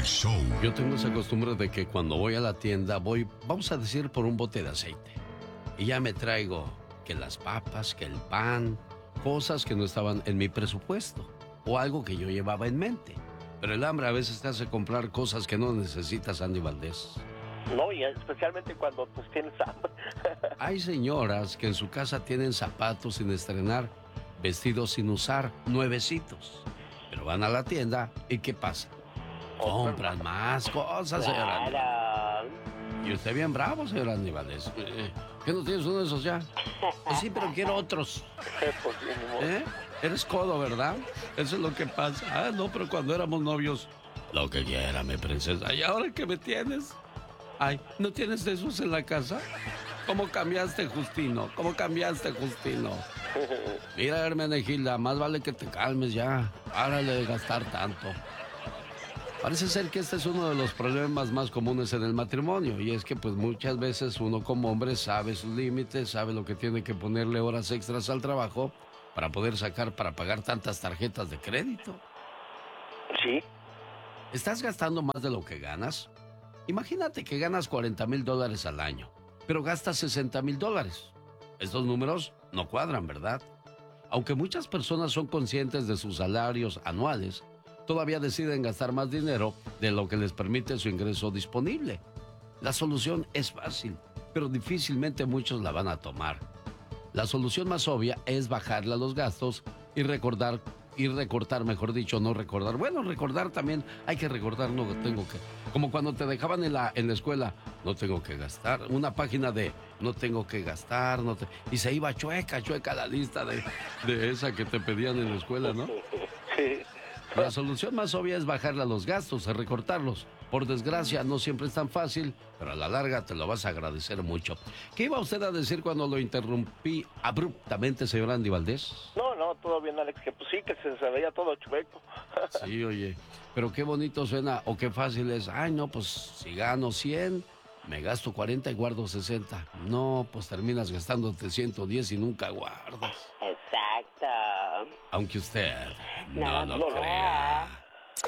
show. Yo tengo esa costumbre de que cuando voy a la tienda voy, vamos a decir, por un bote de aceite. Y ya me traigo que las papas, que el pan, cosas que no estaban en mi presupuesto o algo que yo llevaba en mente. Pero el hambre a veces te hace comprar cosas que no necesitas, Andy Valdés. No, y especialmente cuando pues tienes hambre. Hay señoras que en su casa tienen zapatos sin estrenar, vestidos sin usar, nuevecitos. Pero van a la tienda y ¿qué pasa? Compran más cosas, señora Aníbal. Y usted bien bravo, señora Aníbales. ¿Qué no tienes uno de esos ya? Sí, pero quiero otros. ¿Eh? Eres codo, ¿verdad? Eso es lo que pasa. Ah, no, pero cuando éramos novios, lo que quiera, mi princesa. ¿Y ahora qué me tienes? Ay, ¿no tienes de esos en la casa? ¿Cómo cambiaste, Justino? ¿Cómo cambiaste, Justino? Mira, Hermenegilda, más vale que te calmes ya. Párale de gastar tanto. Parece ser que este es uno de los problemas más comunes en el matrimonio, y es que pues muchas veces uno como hombre sabe sus límites, sabe lo que tiene que ponerle horas extras al trabajo para poder sacar para pagar tantas tarjetas de crédito. Sí. ¿Estás gastando más de lo que ganas? Imagínate que ganas $40,000 al año, pero gastas $60,000. Estos números no cuadran, ¿verdad? Aunque muchas personas son conscientes de sus salarios anuales, todavía deciden gastar más dinero de lo que les permite su ingreso disponible. La solución es fácil, pero difícilmente muchos la van a tomar. La solución más obvia es bajarle a los gastos y recortar, mejor dicho, no recordar. Bueno, recordar también, hay que recordar, no tengo que... Como cuando te dejaban en la escuela, no tengo que gastar. Una página de no tengo que gastar, y se iba chueca la lista de esa que te pedían en la escuela, ¿no? Sí. La solución más obvia es bajarle a los gastos, recortarlos. Por desgracia, no siempre es tan fácil, pero a la larga te lo vas a agradecer mucho. ¿Qué iba usted a decir cuando lo interrumpí abruptamente, señor Andy Valdés? No, todo bien, Alex, que pues sí, que se veía todo chueco. Sí, oye, pero qué bonito suena o qué fácil es. Ay, no, pues si gano 100, me gasto 40 y guardo 60. No, pues terminas gastándote 110 y nunca guardas. Exacto. Aunque usted no lo crea.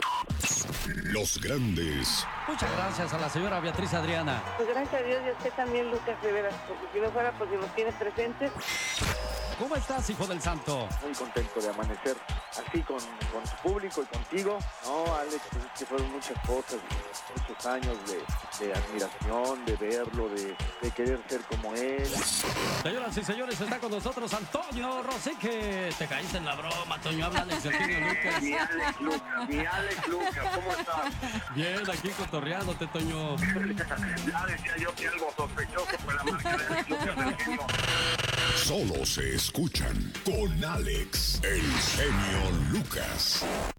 Los grandes. Muchas gracias a la señora Beatriz Adriana. Pues gracias a Dios y a usted también, Lucas Rivera, porque si no fuera, pues si nos tiene presentes. ¿Cómo estás, hijo del santo? Muy contento de amanecer así con tu público y contigo. No, Alex, pues es que fueron muchas cosas, muchos años de admiración, de verlo, de querer ser como él. Señoras y señores, está con nosotros Antonio Rosique. Te caíste en la broma, Toño. Habla Alex Eugenio Lucas. Mi Alex Lucas, ¿cómo estás? Bien, aquí cotorreándote, Toño. Ya decía yo que algo sospechoso fue la marca de Alex Lucas del Genio. Solo se escuchan con Alex, el genio Lucas.